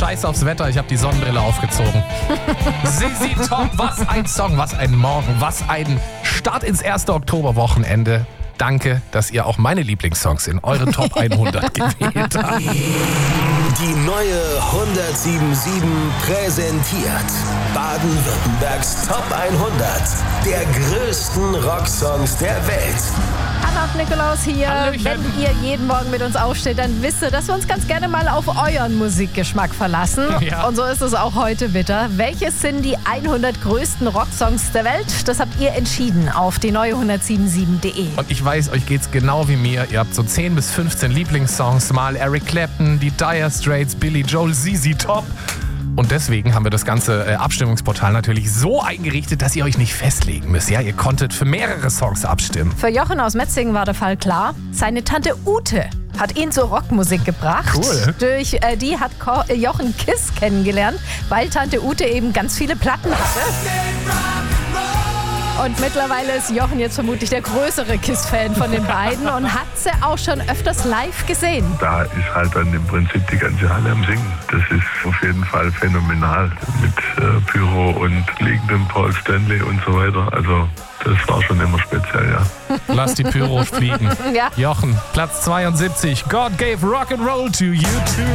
Scheiß aufs Wetter, ich habe die Sonnenbrille aufgezogen. ZZ Top, was ein Song, was ein Morgen, was ein Start ins erste Oktoberwochenende. Danke, dass ihr auch meine Lieblingssongs in eure Top 100 gewählt habt. Die neue 107.7 präsentiert Baden-Württembergs Top 100 der größten Rocksongs der Welt. Anna und Nikolaus hier. Hallöchen. Wenn ihr jeden Morgen mit uns aufsteht, dann wisst ihr, dass wir uns ganz gerne mal auf euren Musikgeschmack verlassen. Ja. Und so ist es auch heute wieder. Welches sind die 100 größten Rocksongs der Welt? Das habt ihr entschieden auf die neue 107.7.de. Und ich weiß, euch geht's genau wie mir. Ihr habt so 10 bis 15 Lieblingssongs. Mal Eric Clapton, die Dire Straits, Billy Joel, ZZ Top. Und deswegen haben wir das ganze Abstimmungsportal natürlich so eingerichtet, dass ihr euch nicht festlegen müsst. Ja, ihr konntet für mehrere Songs abstimmen. Für Jochen aus Metzingen war der Fall klar. Seine Tante Ute hat ihn zur Rockmusik gebracht. Cool. Durch die hat Jochen Kiss kennengelernt, weil Tante Ute eben ganz viele Platten hatte. Und mittlerweile ist Jochen jetzt vermutlich der größere Kiss-Fan von den beiden und hat sie auch schon öfters live gesehen. Da ist halt dann im Prinzip die ganze Halle am Singen. Das ist auf jeden Fall phänomenal. Mit Pyro und liegendem Paul Stanley und so weiter. Also das war schon immer speziell, ja. Lass die Pyros fliegen. Ja. Jochen, Platz 72. God gave rock and roll to you too.